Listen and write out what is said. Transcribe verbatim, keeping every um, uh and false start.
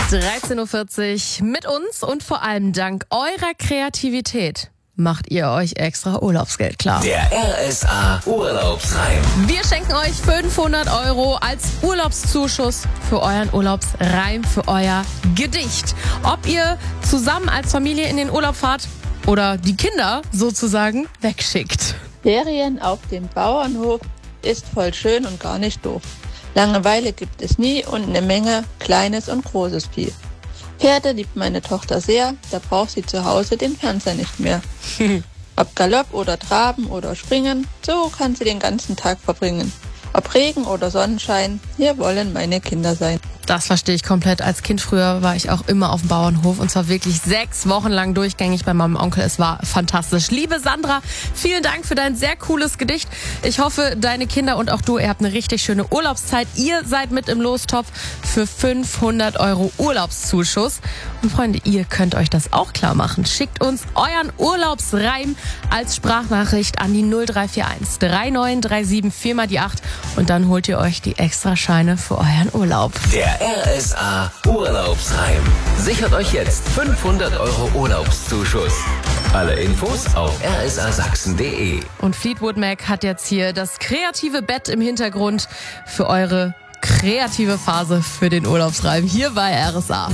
dreizehn Uhr vierzig mit uns und vor allem dank eurer Kreativität macht ihr euch extra Urlaubsgeld klar. Der R S A Urlaubsreim. Wir schenken euch fünfhundert Euro als Urlaubszuschuss für euren Urlaubsreim, für euer Gedicht. Ob ihr zusammen als Familie in den Urlaub fahrt oder die Kinder sozusagen wegschickt. Ferien auf dem Bauernhof ist voll schön und gar nicht doof. Langeweile gibt es nie und eine Menge kleines und großes Vieh. Pferde liebt meine Tochter sehr, da braucht sie zu Hause den Fernseher nicht mehr. Ob Galopp oder Traben oder Springen, so kann sie den ganzen Tag verbringen. Ob Regen oder Sonnenschein, hier wollen meine Kinder sein. Das verstehe ich komplett. Als Kind früher war ich auch immer auf dem Bauernhof und zwar wirklich sechs Wochen lang durchgängig bei meinem Onkel. Es war fantastisch. Liebe Sandra, vielen Dank für dein sehr cooles Gedicht. Ich hoffe, deine Kinder und auch du, ihr habt eine richtig schöne Urlaubszeit. Ihr seid mit im Lostopf für fünfhundert Euro Urlaubszuschuss. Und Freunde, ihr könnt euch das auch klar machen. Schickt uns euren Urlaubsreim als Sprachnachricht an die null drei vier eins drei neun drei sieben vier mal die acht und dann holt ihr euch die Extrascheine für euren Urlaub. Der R S A Urlaubsreim. Sichert euch jetzt fünfhundert Euro Urlaubszuschuss. Alle Infos auf r s a sachsen punkt d e. Und Fleetwood Mac hat jetzt hier das kreative Bett im Hintergrund für eure kreative Phase für den Urlaubsreim hier bei R S A.